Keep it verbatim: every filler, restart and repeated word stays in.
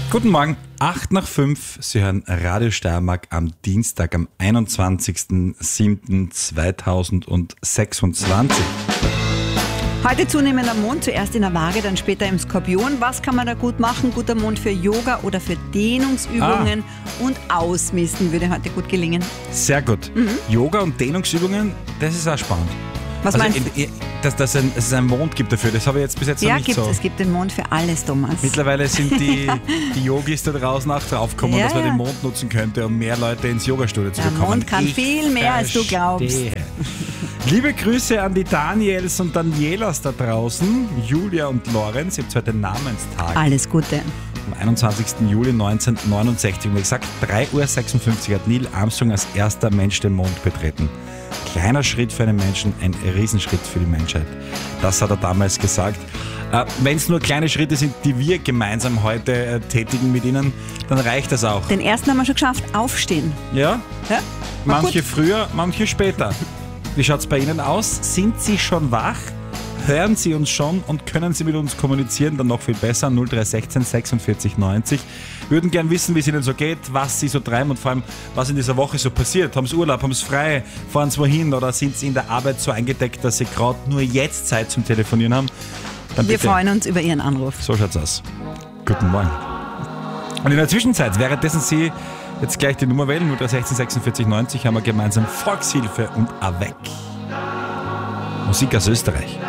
Guten Morgen, acht nach fünf. Sie hören Radio Steiermark am Dienstag, am einundzwanzigsten siebten zweitausendsechsundzwanzig. Heute zunehmender Mond, zuerst in der Waage, dann später im Skorpion. Was kann man da gut machen? Guter Mond für Yoga oder für Dehnungsübungen ah. und Ausmisten würde heute gut gelingen. Sehr gut. Mhm. Yoga und Dehnungsübungen, das ist auch spannend. Was also, meinst du? Dass, dass, ein, dass es einen Mond gibt dafür, das habe ich jetzt bis jetzt ja, noch nicht gibt's, so. Ja, es gibt den Mond für alles, Thomas. Mittlerweile sind die, die Yogis da draußen auch draufgekommen, ja, dass man ja. den Mond nutzen könnte, um mehr Leute ins Yogastudio zu Der bekommen. Der Mond kann ich viel mehr, verstehe. als du glaubst. Liebe Grüße an die Daniels und Danielas da draußen, Julia und Lorenz. Ihr habt heute Namenstag. Alles Gute. Am einundzwanzigsten Juli neunzehnhundertneunundsechzig, wie gesagt, drei Uhr sechsundfünfzig hat Neil Armstrong als erster Mensch den Mond betreten. Kleiner Schritt für einen Menschen, ein Riesenschritt für die Menschheit. Das hat er damals gesagt. Äh, Wenn es nur kleine Schritte sind, die wir gemeinsam heute äh, tätigen mit Ihnen, dann reicht das auch. Den ersten haben wir schon geschafft, aufstehen. Ja? Ja, manche gut. früher, manche später. Wie schaut es bei Ihnen aus? Sind Sie schon wach? Hören Sie uns schon und können Sie mit uns kommunizieren, dann noch viel besser, null drei eins sechs sechsundvierzig neunzig. Wir würden gern wissen, wie es Ihnen so geht, was Sie so treiben und vor allem, was in dieser Woche so passiert. Haben Sie Urlaub, haben Sie frei, fahren Sie wohin oder sind Sie in der Arbeit so eingedeckt, dass Sie gerade nur jetzt Zeit zum Telefonieren haben? Dann Wir bitte. freuen uns über Ihren Anruf. So schaut's aus. Guten Morgen. Und in der Zwischenzeit, währenddessen Sie jetzt gleich die Nummer wählen, null drei eins sechs sechsundvierzig neunzig, haben wir gemeinsam Volkshilfe und Avec. Musik aus Österreich.